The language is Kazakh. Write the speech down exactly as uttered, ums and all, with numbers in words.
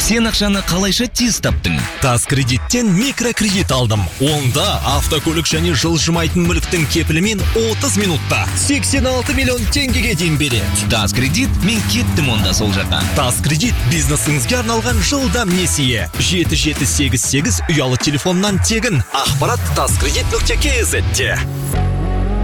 Сен ақшаны қалайша тез таптың? Тас кредиттен микрокредит алдым. Онда автокөлік және жылжымайтын мүліктің кепілімен отыз минутта сексен алты миллион теңгеге дейін береді. Тас кредит, мен кеттім онда сол жаққа. Тас кредит бизнесіңізге арналған жылдам несие. жеті жеті сегіз сегіз ұялы телефоннан тегін. Ақпарат таскредит нүкте кз-де.